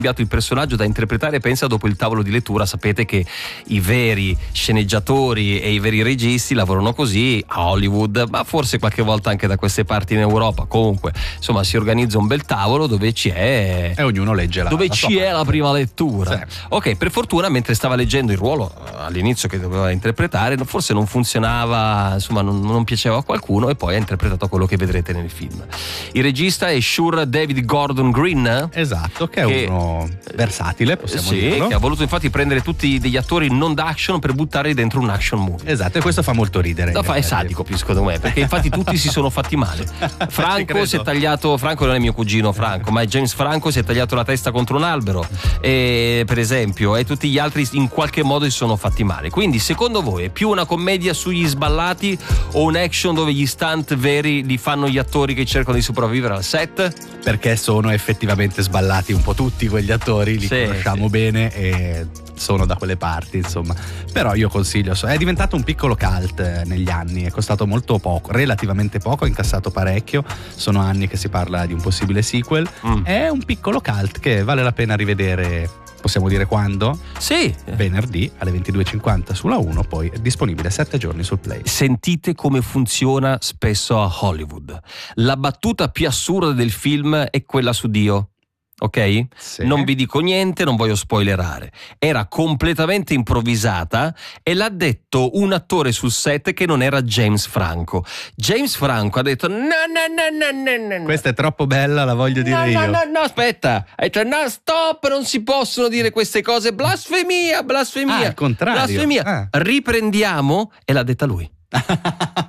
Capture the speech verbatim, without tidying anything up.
il personaggio da interpretare. Pensa, dopo il tavolo di lettura, sapete che i veri sceneggiatori e i veri registi lavorano così a Hollywood, ma forse qualche volta anche da queste parti in Europa. Comunque, insomma, si organizza un bel tavolo dove ci è e ognuno legge la dove la ci sua è parte. la prima lettura. Sì. Ok, per fortuna, mentre stava leggendo il ruolo all'inizio che doveva interpretare, forse non funzionava, insomma non, non piaceva a qualcuno, e poi ha interpretato quello che vedrete nel film. Il regista è Sure David Gordon Green. Esatto, che è che, uno versatile, possiamo sì, dirlo. che ha voluto infatti prendere tutti degli attori non d'action per buttarli dentro un action movie. Esatto, e questo fa molto ridere. Da fa è sadico più secondo me, perché infatti tutti si sono fatti male. Franco si è tagliato, Franco non è mio cugino Franco, ma è James Franco, si è tagliato la testa contro un albero, e, per esempio, e tutti gli altri in qualche modo si sono fatti male. Quindi secondo voi è più una commedia sugli sballati o un action dove gli stunt veri li fanno gli attori che cercano di sopravvivere al set? Perché sono effettivamente sballati un po' tutti quegli attori, li Sì, conosciamo sì. bene e sono da quelle parti, insomma. Però io consiglio, è diventato un piccolo cult eh, negli anni, è costato molto poco, relativamente poco, ha incassato parecchio, sono anni che si parla di un possibile sequel, Mm. è un piccolo cult che vale la pena rivedere. Possiamo dire quando? Sì. Venerdì alle ventidue e cinquanta sulla uno, poi è disponibile sette giorni sul Play. Sentite come funziona spesso a Hollywood. La battuta più assurda del film è quella su Dio. Ok? Sì. Non vi dico niente, non voglio spoilerare. Era completamente improvvisata e l'ha detto un attore sul set che non era James Franco. James Franco ha detto no, no, no, no, no, no. Questa è troppo bella, la voglio dire no, io. no, no, no, aspetta. Ha detto no, stop, non si possono dire queste cose. Blasfemia, blasfemia. Ah, al contrario. Blasfemia. Ah. Riprendiamo, e l'ha detta lui.